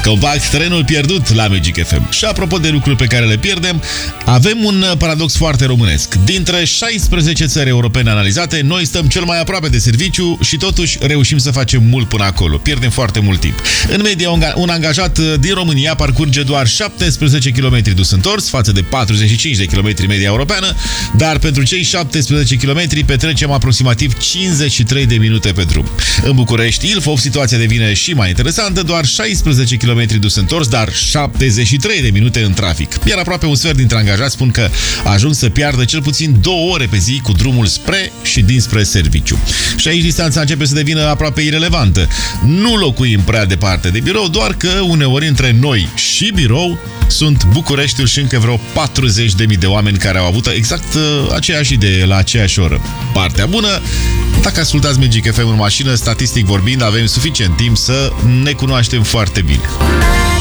Compact, terenul pierdut la Magic FM. Și apropo de lucruri pe care le pierdem, avem un paradox foarte românesc. Dintre 16 țări europene analizate, noi stăm cel mai aproape de serviciu și totuși reușim să facem mult până acolo. Pierdem foarte mult timp. În medie, un angajat din România parcurge doar 17 km dus întors, față de 45 de km media europeană, dar pentru cei 17 km petrecem aproximativ 53 de minute pe drum. În București, Ilfov, situația devine și mai interesantă, doar 16 km dus întors, dar 73 de minute în trafic. Iar aproape un sfert dintre angajați spun că ajung să piardă cel puțin 2 ore pe zi cu drumul spre și dinspre serviciu. Și aici distanța începe să devină aproape irelevantă. Nu locuim prea departe de birou, doar că uneori între noi și birou sunt Bucureștiul și încă vreo 40.000 de oameni care au avut exact aceeași idee la aceeași oră. Partea bună, dacă ascultați Magic FM în mașină, statistic vorbind, avem suficient timp să ne cunoaștem foarte bine.